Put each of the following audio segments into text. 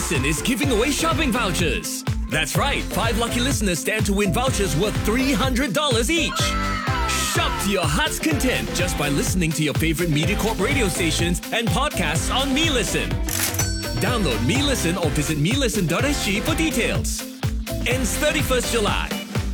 Listen is giving away shopping vouchers. That's right, 5 lucky listeners stand to win vouchers worth $300 each. Shop to your heart's content just by listening to your favorite MediaCorp radio stations and podcasts on MeListen. Download MeListen or visit melisten.sg for details. Ends 31st July.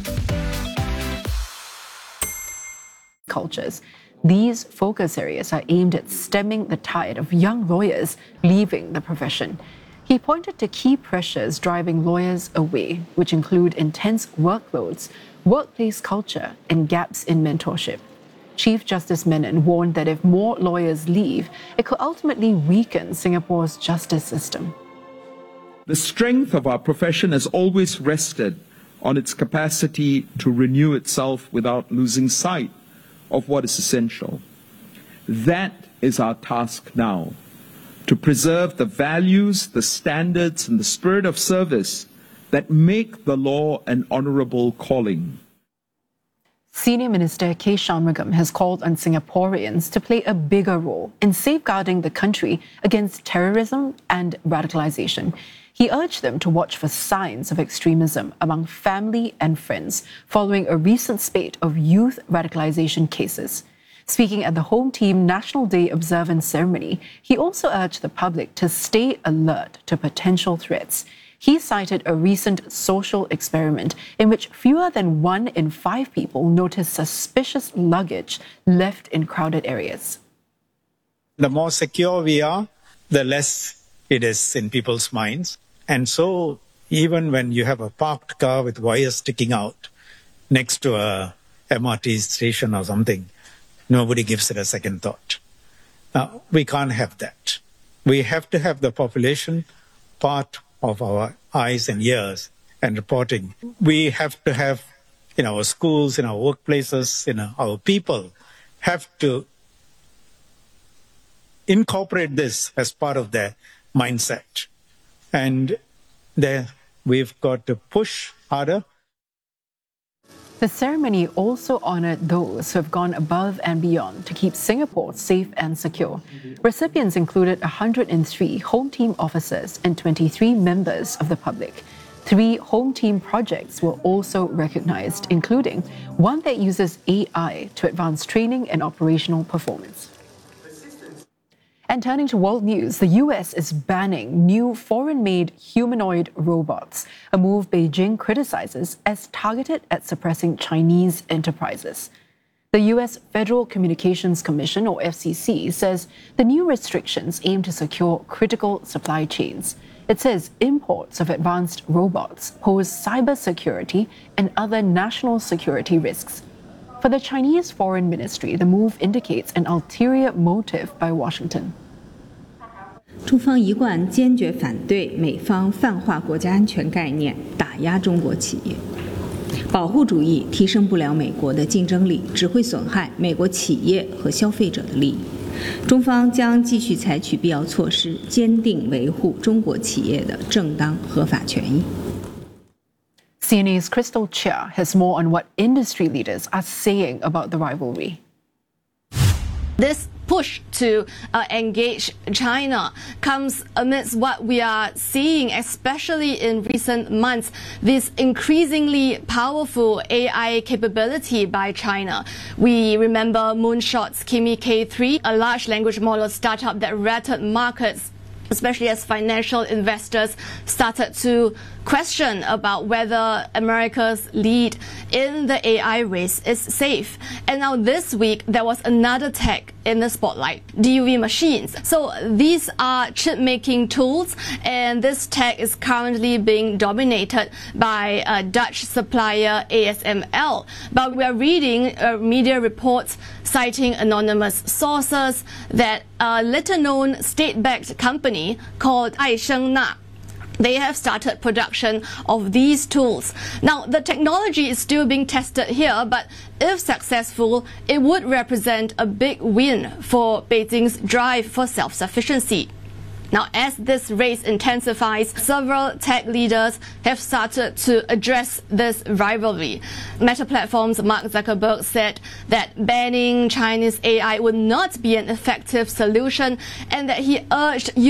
Cultures. These focus areas are aimed at stemming the tide of young lawyers leaving the profession. He pointed to key pressures driving lawyers away, which include intense workloads, workplace culture, and gaps in mentorship. Chief Justice Menon warned that if more lawyers leave, it could ultimately weaken Singapore's justice system. The strength of our profession has always rested on its capacity to renew itself without losing sight of what is essential. That is our task now, to preserve the values, the standards, and the spirit of service that make the law an honorable calling. Senior Minister K. Shanmugam has called on Singaporeans to play a bigger role in safeguarding the country against terrorism and radicalization. He urged them to watch for signs of extremism among family and friends following a recent spate of youth radicalization cases. Speaking at the Home Team National Day observance ceremony, he also urged the public to stay alert to potential threats. He cited a recent social experiment in which fewer than 1 in 5 people noticed suspicious luggage left in crowded areas. The more secure we are, the less it is in people's minds. And so even when you have a parked car with wires sticking out next to a MRT station or something, nobody gives it a second thought. Now, we can't have that. We have to have the population part of our eyes and ears and reporting. We have to have, in our schools, in our workplaces, our people have to incorporate this as part of their mindset. And there we've got to push harder. The ceremony also honoured those who have gone above and beyond to keep Singapore safe and secure. Recipients included 103 Home Team officers and 23 members of the public. 3 Home Team projects were also recognised, including one that uses AI to advance training and operational performance. And turning to world news, the US is banning new foreign-made humanoid robots, a move Beijing criticizes as targeted at suppressing Chinese enterprises. The US Federal Communications Commission, or FCC, says the new restrictions aim to secure critical supply chains. It says imports of advanced robots pose cybersecurity and other national security risks. For the Chinese Foreign Ministry, the move indicates an ulterior motive by Washington. 中方一贯坚决反对美方泛化国家安全概念，打压中国企业。保护主义提升不了美国的竞争力，只会损害美国企业和消费者的利益。中方将继续采取必要措施，坚定维护中国企业的正当合法权益。 CNA's Crystal Chia has more on what industry leaders are saying about the rivalry. This push to engage China comes amidst what we are seeing, especially in recent months, this increasingly powerful AI capability by China. We remember Moonshot's Kimi K3, a large language model startup that rattled markets, especially as financial investors started to question about whether America's lead in the AI race is safe. And now this week, there was another tech in the spotlight, DUV machines. So these are chip-making tools, and this tech is currently being dominated by Dutch supplier ASML. But we are reading media reports citing anonymous sources that a little-known state-backed company called Aishengna, they have started production of these tools. Now, the technology is still being tested here, but if successful, it would represent a big win for Beijing's drive for self-sufficiency. Now, as this race intensifies, several tech leaders have started to address this rivalry. Meta Platforms' Mark Zuckerberg said that banning Chinese AI would not be an effective solution, and that he urged